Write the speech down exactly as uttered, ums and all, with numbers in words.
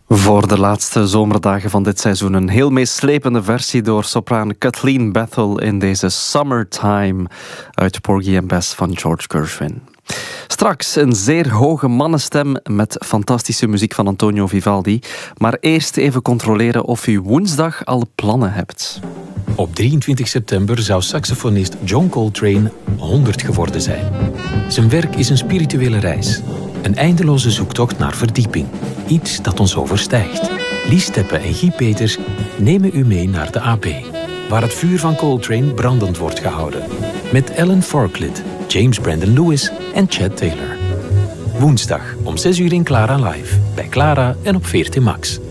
Voor de laatste zomerdagen van dit seizoen een heel meeslepende versie door sopraan Kathleen Bethel in deze Summertime uit Porgy and Bess van George Gershwin. Straks een zeer hoge mannenstem met fantastische muziek van Antonio Vivaldi. Maar eerst even controleren of u woensdag al plannen hebt. Op drieëntwintig september zou saxofonist John Coltrane honderd geworden zijn. Zijn werk is een spirituele reis. Een eindeloze zoektocht naar verdieping. Iets dat ons overstijgt. Lies Steppe en Guy Peters nemen u mee naar de A B, waar het vuur van Coltrane brandend wordt gehouden. Met Ellen Forklid, James Brandon Lewis en Chad Taylor. Woensdag om zes uur in Clara Live. Bij Clara en op V R T Max.